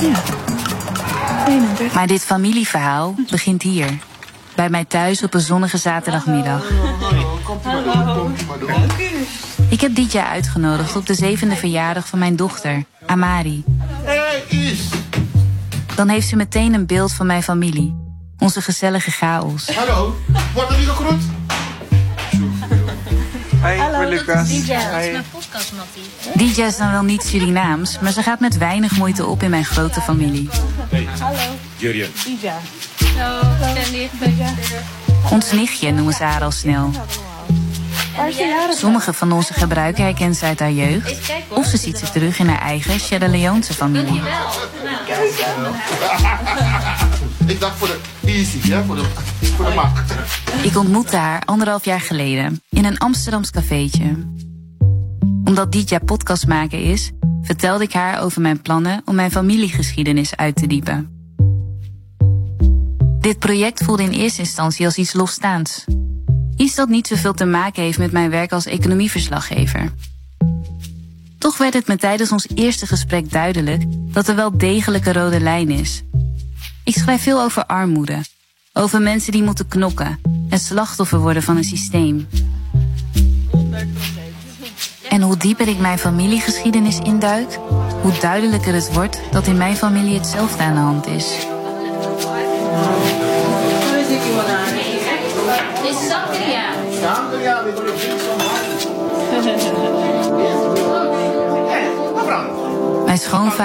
Ja. 31. Maar dit familieverhaal begint hier. Bij mij thuis op een zonnige zaterdagmiddag. Ik heb dit jaar uitgenodigd op de 7e verjaardag van mijn dochter, Amari. Dan heeft ze meteen een beeld van mijn familie. Onze gezellige chaos. Hallo, wordt er niet gegroet? Hallo, Lucas. Dija. Hi. Dat is mijn podcast, Mattie. Dija is dan wel niet Surinaams, maar ze gaat met weinig moeite op in mijn grote familie. Hallo. Jurjen. Dija. Hallo. Stanley. Dija. Ons nichtje noemen ze haar al snel. Waar is de jarig? Sommige van onze gebruiken herkent ze uit haar jeugd. Of ze ziet ze terug in haar eigen Sierra Leonese familie. Ik dacht voor de easy, ja, voor de mak. Ik ontmoette haar 1,5 jaar geleden in een Amsterdams cafeetje. Omdat Dija podcastmaker is, vertelde ik haar over mijn plannen om mijn familiegeschiedenis uit te diepen. Dit project voelde in eerste instantie als iets losstaands. Iets dat niet zoveel te maken heeft met mijn werk als economieverslaggever. Toch werd het me tijdens ons eerste gesprek duidelijk dat er wel degelijk een rode lijn is. Ik schrijf veel over armoede, over mensen die moeten knokken en slachtoffer worden van een systeem. En hoe dieper ik mijn familiegeschiedenis induik, hoe duidelijker het wordt dat in mijn familie hetzelfde aan de hand is. Dit is Zakaria. Ja, we willen niet zo hard. Mijn schoonvader